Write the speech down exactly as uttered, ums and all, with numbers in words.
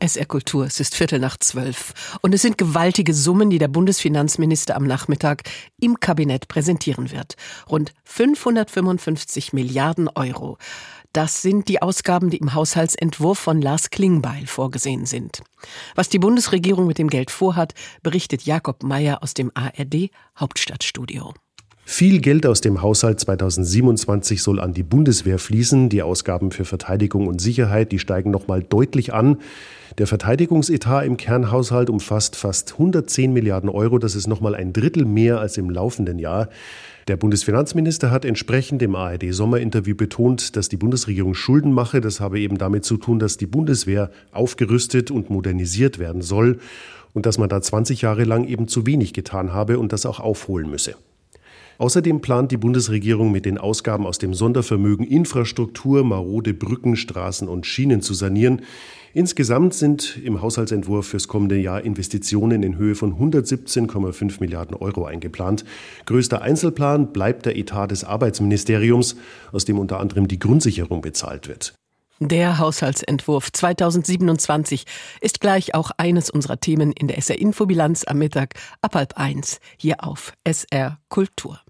S R Kultur, es ist Viertel nach zwölf. Und es sind gewaltige Summen, die der Bundesfinanzminister am Nachmittag im Kabinett präsentieren wird. Rund fünfhundertfünfundfünfzig Milliarden Euro. Das sind die Ausgaben, die im Haushaltsentwurf von Lars Klingbeil vorgesehen sind. Was die Bundesregierung mit dem Geld vorhat, berichtet Jakob Mayer aus dem A R D Hauptstadtstudio. Viel Geld aus dem Haushalt zweitausendsiebenundzwanzig soll an die Bundeswehr fließen. Die Ausgaben für Verteidigung und Sicherheit, die steigen nochmal deutlich an. Der Verteidigungsetat im Kernhaushalt umfasst fast hundertzehn Milliarden Euro. Das ist nochmal ein Drittel mehr als im laufenden Jahr. Der Bundesfinanzminister hat entsprechend im A R D-Sommerinterview betont, dass die Bundesregierung Schulden mache. Das habe eben damit zu tun, dass die Bundeswehr aufgerüstet und modernisiert werden soll und dass man da zwanzig Jahre lang eben zu wenig getan habe und das auch aufholen müsse. Außerdem plant die Bundesregierung mit den Ausgaben aus dem Sondervermögen Infrastruktur, marode Brücken, Straßen und Schienen zu sanieren. Insgesamt sind im Haushaltsentwurf fürs kommende Jahr Investitionen in Höhe von hundertsiebzehn Komma fünf Milliarden Euro eingeplant. Größter Einzelplan bleibt der Etat des Arbeitsministeriums, aus dem unter anderem die Grundsicherung bezahlt wird. Der Haushaltsentwurf zweitausendsiebenundzwanzig ist gleich auch eines unserer Themen in der S R-Infobilanz am Mittag ab halb eins hier auf S R Kultur.